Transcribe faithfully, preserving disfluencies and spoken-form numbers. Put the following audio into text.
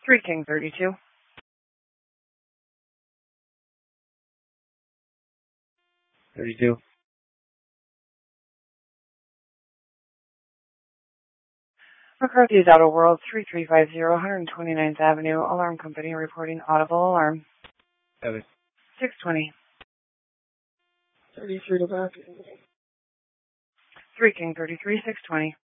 three King thirty-two. thirty-two. McCarthy's Auto World, three three five zero, one hundred twenty-ninth Avenue, Alarm Company reporting audible alarm. Seven. six twenty. thirty-three to back. three King thirty-three, six twenty.